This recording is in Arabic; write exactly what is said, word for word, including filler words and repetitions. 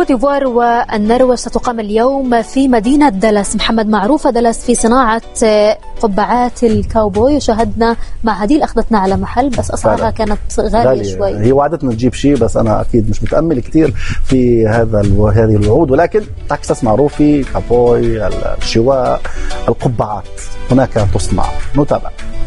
كوت ديفوار والنرويج ستقام اليوم في مدينة دالاس. محمد، معروفة دالاس في صناعة قبعات الكاوبوي، وشاهدنا مع هديل أخذتنا على محل بس أسعارها كانت غالية, غالية شوي. هي وعدتنا تجيب شيء بس أنا أكيد مش متأمل كتير في هذا هذه الوعود، ولكن تكساس معروفة كاوبوي، الشواء، القبعات هناك تصنع. نتابع.